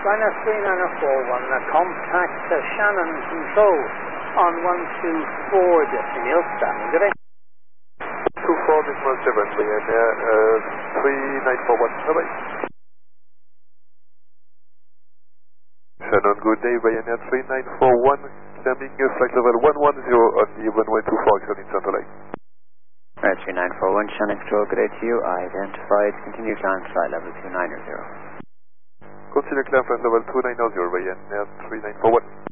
Ryanair 3941, contact Shannon Control on 124 Decimal, standing good day. 24 Decimal 7, Ryanair 3941, bye-bye. Shannon, good day, Ryanair 3941, climbing flight level 110 on the runway 24, excellent center line. Ryanair 3941, Shannon Control, good day to you. Identified, continue climb flight level 290. Consider climb flight level 290, Ryanair 3941.